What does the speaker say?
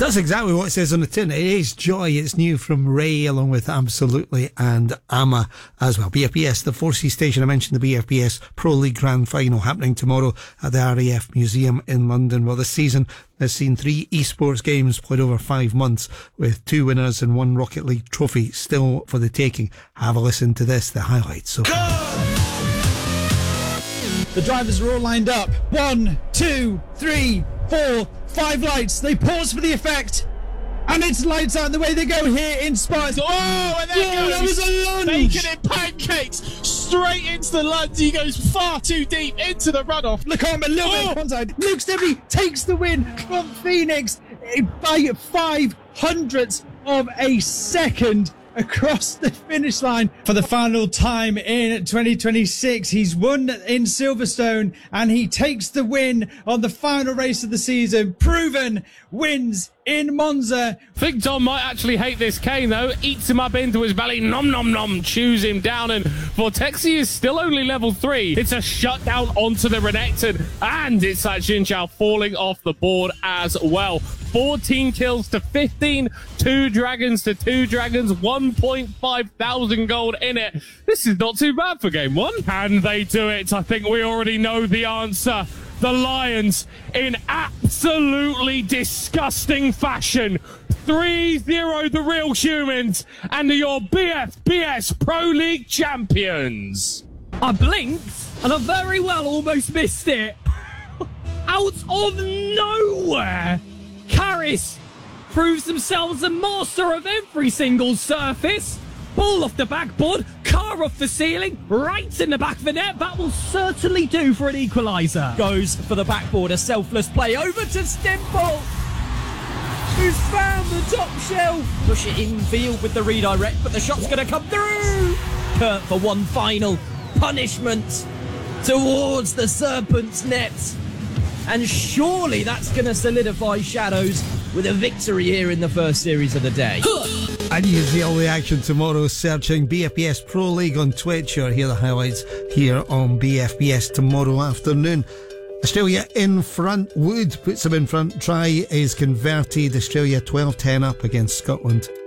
That's exactly what it says on the tin. It is Joy. It's new from Ray, along with Absolutely and Amma as well. BFBS, the 4C station. I mentioned the BFBS Pro League Grand Final happening tomorrow at the RAF Museum in London. Well, this season has seen 3 esports games played over 5 months, with 2 winners and 1 Rocket League trophy still for the taking. Have a listen to this, the highlights. So, the drivers are all lined up. 1, 2, 3, 4, 5 lights. They pause for the effect. And it's lights out the way they go here in Spa. Oh, and there that was a lunge. Bacon and pancakes straight into the lunge. He goes far too deep into the runoff. Lacombe a little bit onside. Luke Stibney takes the win from Phoenix by 500ths of a second across the finish line for the final time in 2026. He's won in Silverstone and he takes the win on the final race of the season. Proven wins in Monza. I think Tom might actually hate this cane though. Eats him up into his belly, nom nom nom, chews him down, and Vortexi is still only level 3. It's a shutdown onto the Renekton, and it's Xin Zhao falling off the board as well. 14 kills to 15, 2 dragons to 2 dragons, 1.5 thousand gold in it. This is not too bad for game 1. Can they do it? I think we already know the answer. The Lions, in absolutely disgusting fashion, 3-0 the Real Humans, and are your BFBS Pro League champions. I blinked, and I very well almost missed it. Out of nowhere, Karis proves themselves a master of every single surface. Ball off the backboard, car off the ceiling, right in the back of the net. That will certainly do for an equaliser. Goes for the backboard, a selfless play over to Stimple, who's found the top shelf. Push it in field with the redirect, but the shot's going to come through. Kurt for one final punishment towards the Serpent's net. And surely that's going to solidify Shadows with a victory here in the first series of the day. And you can see all the action tomorrow searching BFBS Pro League on Twitch, or hear the highlights here on BFBS tomorrow afternoon. Australia in front. Wood puts them in front. Try is converted. Australia 12-10 up against Scotland.